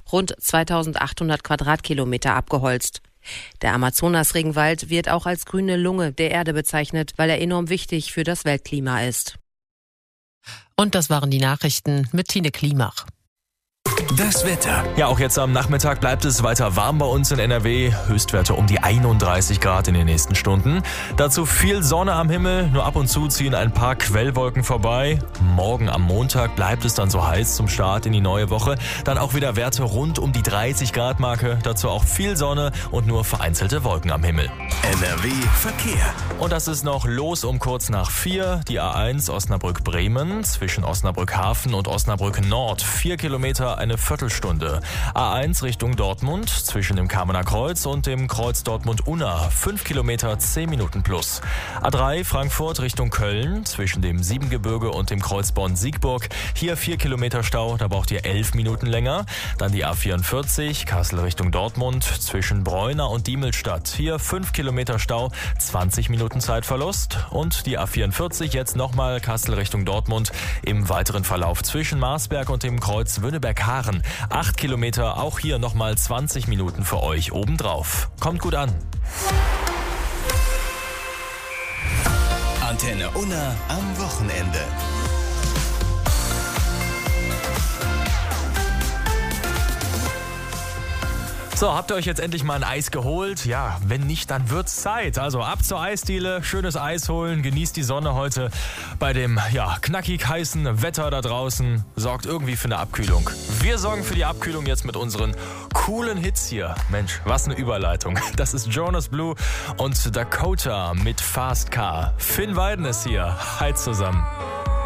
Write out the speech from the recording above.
rund 2800 Quadratkilometer abgeholzt. Der Amazonas-Regenwald wird auch als grüne Lunge der Erde bezeichnet, weil er enorm wichtig für das Weltklima ist. Und das waren die Nachrichten mit Tine Klimach. Das Wetter. Ja, auch jetzt am Nachmittag bleibt es weiter warm bei uns in NRW. Höchstwerte um die 31 Grad in den nächsten Stunden. Dazu viel Sonne am Himmel. Nur ab und zu ziehen ein paar Quellwolken vorbei. Morgen am Montag bleibt es dann so heiß zum Start in die neue Woche. Dann auch wieder Werte rund um die 30 Grad Marke. Dazu auch viel Sonne und nur vereinzelte Wolken am Himmel. NRW Verkehr. Und das ist noch los um kurz nach 4. Die A1 Osnabrück-Bremen zwischen Osnabrück-Hafen und Osnabrück-Nord. 4 Kilometer, eine Viertelstunde. A1 Richtung Dortmund zwischen dem Kamener Kreuz und dem Kreuz Dortmund-Unna. 5 Kilometer, 10 Minuten plus. A3 Frankfurt Richtung Köln zwischen dem Siebengebirge und dem Kreuz Bonn-Siegburg. Hier 4 Kilometer Stau, da braucht ihr 11 Minuten länger. Dann die A44 Kassel Richtung Dortmund zwischen Breuna und Diemelstadt. Hier 5 Kilometer Stau, 20 Minuten Zeitverlust. Und die A44 jetzt nochmal Kassel Richtung Dortmund im weiteren Verlauf zwischen Marsberg und dem Kreuz Wünnenberg-Haaren. 8 Kilometer, auch hier nochmal 20 Minuten für euch obendrauf. Kommt gut an. Antenne Unna am Wochenende. So, habt ihr euch jetzt endlich mal ein Eis geholt? Ja, wenn nicht, dann wird's Zeit. Also ab zur Eisdiele, schönes Eis holen, genießt die Sonne heute bei dem knackig heißen Wetter da draußen. Sorgt irgendwie für eine Abkühlung. Wir sorgen für die Abkühlung jetzt mit unseren coolen Hits hier. Mensch, was eine Überleitung. Das ist Jonas Blue und Dakota mit Fast Car. Finn Weiden ist hier. Hi zusammen.